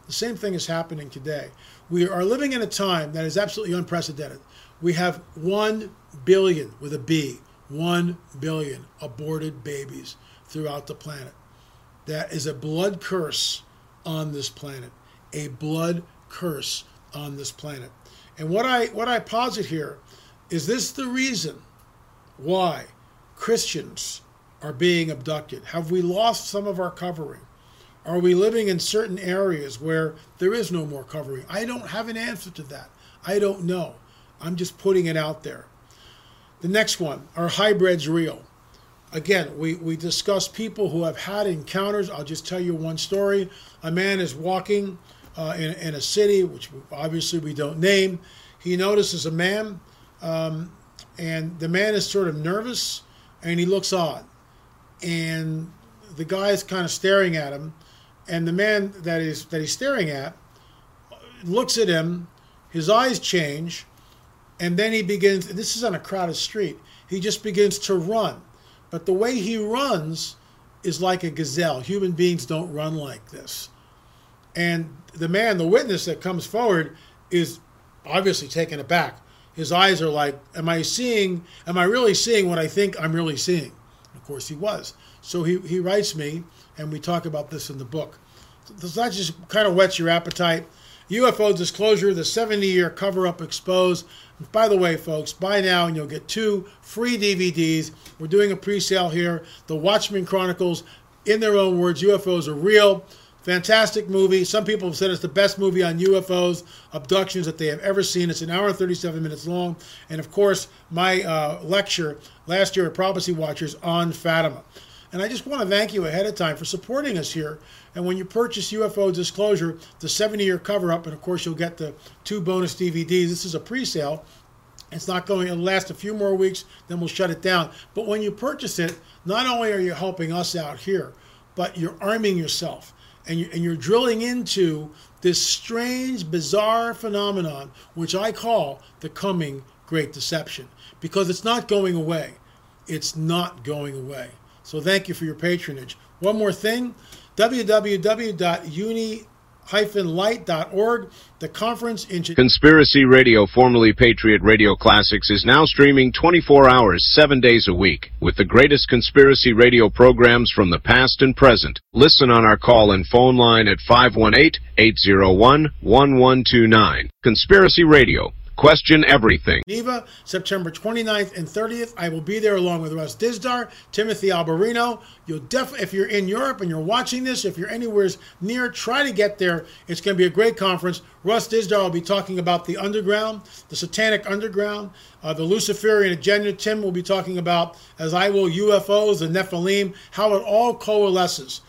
The same thing is happening today. We are living in a time that is absolutely unprecedented. We have 1 billion, with a B, 1 billion aborted babies throughout the planet. That is a blood curse on this planet. A blood curse on this planet. And what I posit here is this the reason why Christians are being abducted? Have we lost some of our covering? Are we living in certain areas where there is no more covering? I don't have an answer to that. I don't know. I'm just putting it out there. The next one, are hybrids real? Again, we discuss people who have had encounters. I'll just tell you one story. A man is walking in a city, which obviously we don't name. He notices a man, and the man is sort of nervous, and he looks odd. And the guy is kind of staring at him, and the man that he's staring at looks at him, his eyes change, and then he begins, this is on a crowded street, he just begins to run. But the way he runs is like a gazelle. Human beings don't run like this. And the man, the witness that comes forward, is obviously taken aback. His eyes are like, am I really seeing what I think I'm really seeing? Of course he was. So he writes me, and we talk about this in the book. So that just kind of whets your appetite. UFO Disclosure, the 70-year cover-up exposed. By the way, folks, buy now and you'll get 2 free DVDs. We're doing a pre-sale here. The Watchmen Chronicles, in their own words, UFOs are real. Fantastic movie. Some people have said it's the best movie on UFOs, abductions that they have ever seen. It's an hour and 37 minutes long. And, of course, my lecture last year at Prophecy Watchers on Fatima. And I just want to thank you ahead of time for supporting us here. And when you purchase UFO Disclosure, the 70-year cover-up, and of course you'll get the 2 bonus DVDs. This is a pre-sale. It's not going to last a few more weeks, then we'll shut it down. But when you purchase it, not only are you helping us out here, but you're arming yourself. And you're drilling into this strange, bizarre phenomenon, which I call the coming Great Deception. Because it's not going away. It's not going away. So thank you for your patronage. One more thing, www.uni-light.org. The conference in Conspiracy Radio, formerly Patriot Radio Classics, is now streaming 24 hours, 7 days a week, with the greatest conspiracy radio programs from the past and present. Listen on our call and phone line at 518-801-1129. Conspiracy Radio. Question everything. Geneva, September 29th and 30th. I will be there along with Russ Dizdar, Timothy Alberino. You'll definitely, if you're in Europe and you're watching this, if you're anywhere near, try to get there. It's going to be a great conference. Russ Dizdar will be talking about the underground, the satanic underground, the Luciferian agenda. Tim will be talking about, as I will, UFOs, the Nephilim, how it all coalesces.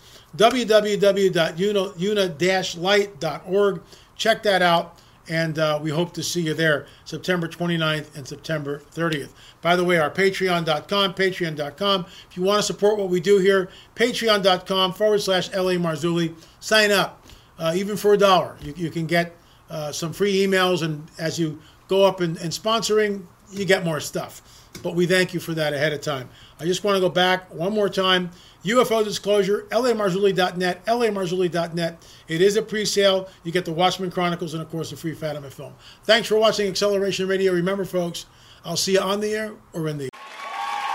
www.una-light.org. Check that out. And we hope to see you there September 29th and September 30th. By the way, our patreon.com. If you want to support what we do here, patreon.com/LA Marzulli. Sign up, even for $1. You can get some free emails, and as you go up in sponsoring, you get more stuff. But we thank you for that ahead of time. I just want to go back one more time. UFO Disclosure, LAMarzulli.net, LAMarzulli.net. It is a pre-sale. You get the Watchmen Chronicles and, of course, the free Fatima film. Thanks for watching Acceleration Radio. Remember, folks, I'll see you on the air or in the air.